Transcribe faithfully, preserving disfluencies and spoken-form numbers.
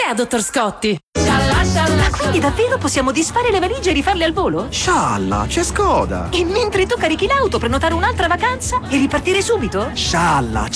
idea, dottor Scotti! Ma quindi davvero possiamo disfare le valigie e rifarle al volo? Scialla, c'è Skoda! E mentre tu carichi l'auto, prenotare un'altra vacanza e ripartire subito? Scialla,